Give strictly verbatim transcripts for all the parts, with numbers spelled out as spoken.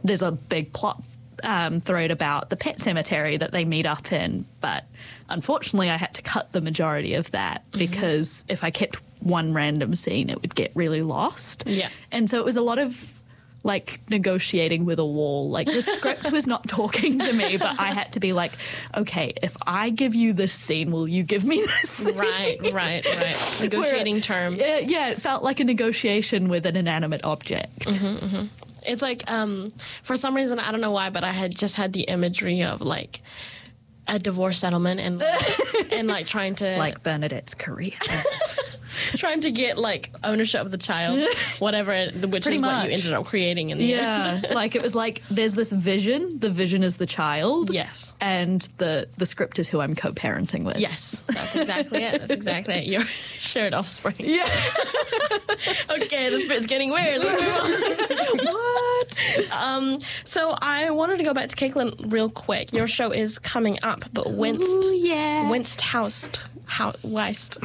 there's a big plot um, thread about the pet cemetery that they meet up in, but unfortunately I had to cut the majority of that mm-hmm. because if I kept one random scene, it would get really lost. Yeah. And so it was a lot of like negotiating with a wall. Like the script was not talking to me, but I had to be like, okay, if I give you this scene, will you give me this scene? Right, right, right. Negotiating Where, terms. Uh, yeah, it felt like a negotiation with an inanimate object. Mm-hmm, mm-hmm. It's like, um, for some reason, I don't know why, but I had just had the imagery of like a divorce settlement and like, and like trying to like Bernadette's career. Trying to get like ownership of the child, whatever, which Pretty is much. what you ended up creating in the yeah, end. like it was like there's this vision. The vision is the child. Yes, and the the script is who I'm co-parenting with. Yes, that's exactly it. That's exactly it. Your shared offspring. Yeah. Okay, this bit's getting weird. Let's move on. What? Um. So I wanted to go back to Caitlin real quick. Your show is coming up, but Winced, Ooh, yeah. Winced Housed, how Weist.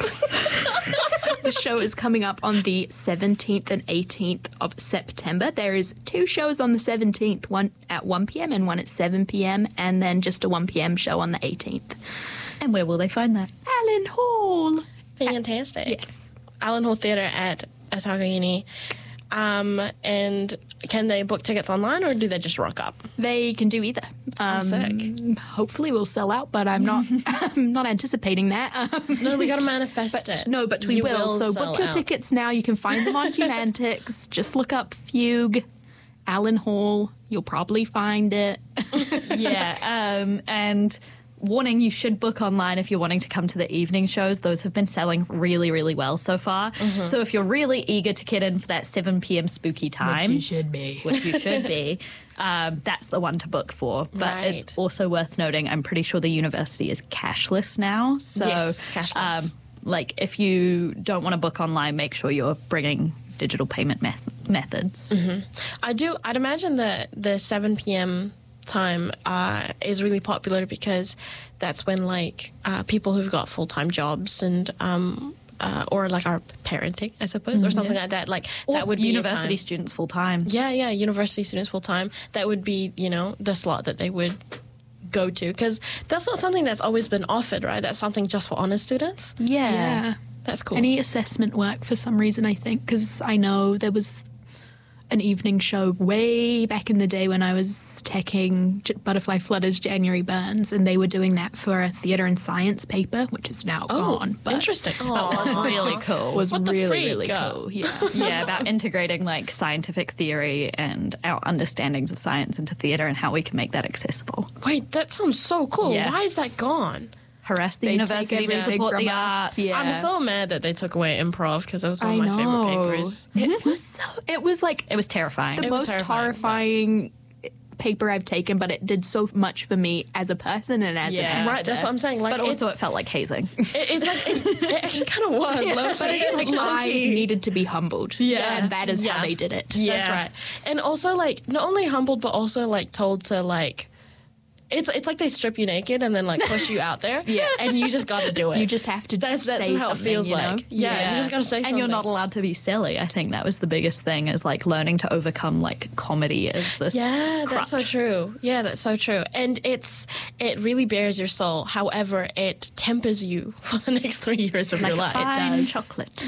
The show is coming up on the seventeenth and eighteenth of September. There is two shows on the seventeenth, one at one p.m. and one at seven p.m. and then just a one p.m. show on the eighteenth. And where will they find that? Allen Hall. Fantastic. Yes. Allen Hall Theatre at Otago Uni. Um, and can they book tickets online or do they just rock up? They can do either. Um, sick. Hopefully we'll sell out, but I'm not I'm not anticipating that. Um, No, we got to manifest but, it. no, but we You will. will So sell book your out. tickets now. You can find them on Humantix. Just look up Fugue, Allen Hall. You'll probably find it. Yeah, um, and warning, you should book online if you're wanting to come to the evening shows. Those have been selling really, really well so far. Mm-hmm. So if you're really eager to get in for that seven p.m. spooky time, Which you should be. which you should be, um, that's the one to book for. But Right. it's also worth noting, I'm pretty sure the university is cashless now. So, Yes, cashless. Um, like, if you don't want to book online, make sure you're bringing digital payment meth- methods. Mm-hmm. I do. I'd imagine that the seven p.m. time uh, is really popular because that's when like uh, people who've got full-time jobs and um, uh, or like are parenting, I suppose, or something like that. Like Or that would be a university time. students full time. Yeah, yeah, university students full-time. That would be, you know, the slot that they would go to because that's not something that's always been offered, right? That's something just for honors students. Yeah. That's cool. Any assessment work for some reason, I think, because I know there was an evening show way back in the day when I was teching J- Butterfly Flutter's January Burns, and they were doing that for a theatre and science paper, which is now oh, gone. But interesting. That was really cool. was What the really, freak? really Uh, cool. Yeah. yeah, about integrating like scientific theory and our understandings of science into theatre and how we can make that accessible. Wait, that sounds so cool. Yeah. Why is that gone? Harass the They university take to everything support from the us. arts. Yeah. I'm so mad that they took away improv because that was one I of my know. favorite papers. It was so. It was like It was terrifying. the It was most terrifying, horrifying paper I've taken, but it did so much for me as a person and as Yeah. an actor. Right, that's what I'm saying. Like, but also it's, it felt like hazing. it, it's like it, it actually kind of was. low But it's like I needed to be humbled. Yeah. And that is Yeah. how they did it. That's Yeah. right. And also, like, not only humbled, but also like told to like. It's it's like they strip you naked and then like push you out there. Yeah. And you just got to do it. You just have to That's that's say how it something, feels you know? like. Yeah, you just got to say and something. you're not allowed to be silly. I think that was the biggest thing, is like learning to overcome like comedy is this Yeah, that's so crutch. true. Yeah, that's so true. And it's it really bears your soul. However, it tempers you for the next three years of Like your a life. fine does. chocolate.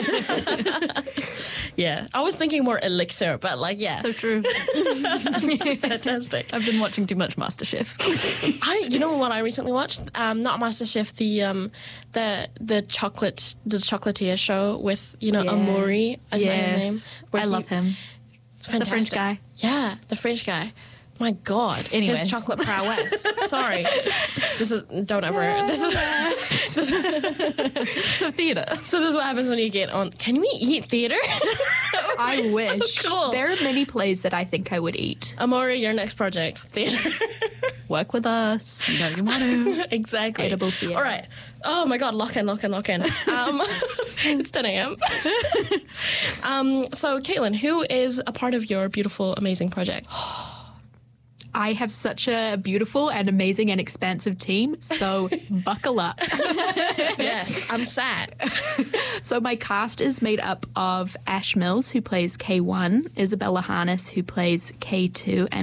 Yeah, I was thinking more elixir, but like, yeah, So true. fantastic. I've been watching too much MasterChef. I, you know what I recently watched? Um, not MasterChef, the um, the the chocolate, the chocolatier show with you know Yes. Amaury as his name. Yes. where I he- love him. It's fantastic. French guy. Yeah, the French guy. My God, Anyways. his chocolate prowess. Sorry, this is don't ever. This is So theatre. so. This is what happens when you get on. Can we eat theater? I wish. cool. There are many plays that I think I would eat. Amaury, your next project, theater. Work with us. You know you want to. Exactly. Edible theater. All right. Oh my God, lock in, lock in, lock in. Um, it's ten a.m. um, so, Caitlin, who is a part of your beautiful, amazing project? I have such a beautiful and amazing and expansive team, so buckle up. Yes, I'm sad. So my cast is made up of Ash Mills, who plays K one, Isabella Harness, who plays K two, and